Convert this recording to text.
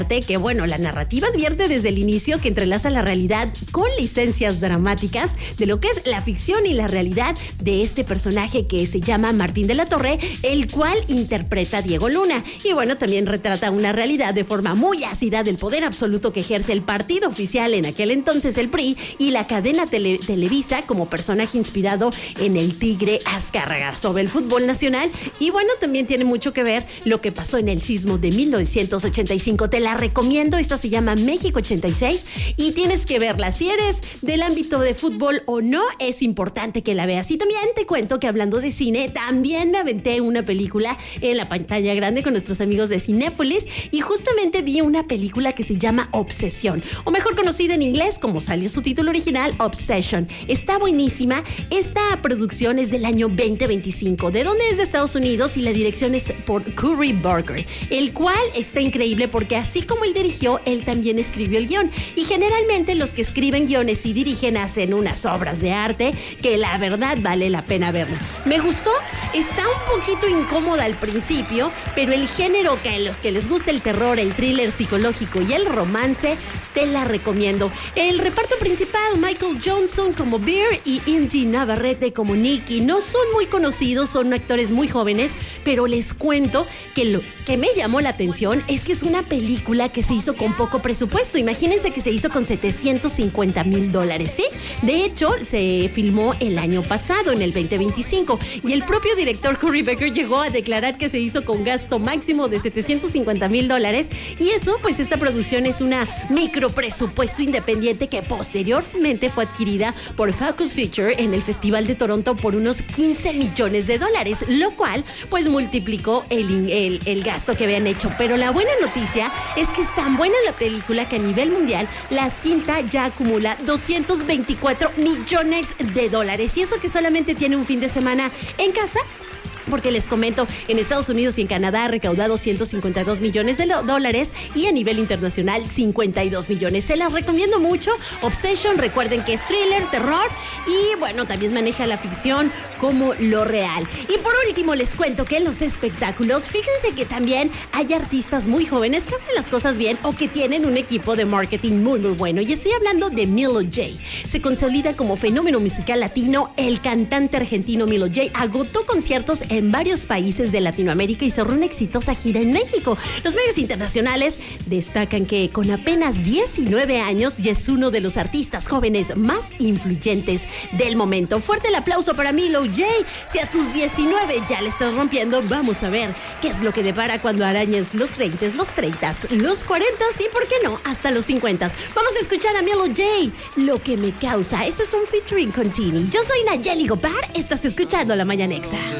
Que bueno, la narrativa advierte desde el inicio que entrelaza la realidad con licencias dramáticas de lo que es la ficción y la realidad de este personaje que se llama Martín de la Torre, el cual interpreta a Diego Luna. Y bueno, también retrata una realidad de forma muy ácida del poder absoluto que ejerce el partido oficial en aquel entonces, el PRI, y la cadena Televisa como personaje inspirado en el Tigre Azcárraga sobre el fútbol nacional. Y bueno, también tiene mucho que ver lo que pasó en el sismo de 1985. Te la recomiendo, esta se llama México 86 y tienes que verla. Si eres del ámbito de fútbol o no, es importante que la veas. Y también te cuento que hablando de cine, también me aventé una película en la pantalla grande con nuestros amigos de Cinépolis y justamente vi una película que se llama Obsesión, o mejor conocida en inglés como salió su título original, Obsession. Está buenísima. Esta producción es del año 2025, de donde es de Estados Unidos, y la dirección es por Cory Barker, el cual está increíble porque así como él dirigió, él también escribió el guión. Y generalmente los que escriben guiones y dirigen hacen unas obras de arte que la verdad vale la pena verla. Me gustó, está un poquito incómoda al principio, pero el género que a los que les gusta el terror, el thriller psicológico y el romance, te la recomiendo. El reparto principal, Michael Johnson como Bear y Indy Navarrete como Nikki, no son muy conocidos, son actores muy jóvenes, pero les cuento que lo que me llamó la atención es que es una película que se hizo con poco presupuesto. Imagínense que se hizo con $750,000, ¿sí? De hecho, se filmó el año pasado, en el 2025, y el propio director Cory Barker llegó a declarar que se hizo con gasto máximo de $750,000, y eso, pues esta producción es una micropresupuesto independiente que posteriormente fue adquirida por Focus Feature en el Festival de Toronto por unos $15 millones, lo cual pues multiplicó el gasto que habían hecho. Pero la buena noticia es que es tan buena la película que a nivel mundial la cinta ya acumula $224 millones, y eso que solamente tiene un fin de semana en casa. Porque les comento, en Estados Unidos y en Canadá ha recaudado $152 millones y a nivel internacional 52 millones. Se las recomiendo mucho. Obsession, recuerden que es thriller, terror y bueno, también maneja la ficción como lo real. Y por último les cuento que en los espectáculos, fíjense que también hay artistas muy jóvenes que hacen las cosas bien o que tienen un equipo de marketing muy bueno. Y estoy hablando de Milo J. Se consolida como fenómeno musical latino. El cantante argentino Milo J agotó conciertos en varios países de Latinoamérica y cerró una exitosa gira en México. Los medios internacionales destacan que con apenas 19 años ya es uno de los artistas jóvenes más influyentes del momento. Fuerte el aplauso para Milo J. Si a tus 19 ya le estás rompiendo, vamos a ver qué es lo que depara cuando arañes los 20, los 30, los 40 y, ¿por qué no?, hasta los 50. Vamos a escuchar a Milo J, Lo que me causa. Esto es un featuring con Tini. Yo soy Nayeli Gopar, estás escuchando La Mañanexa.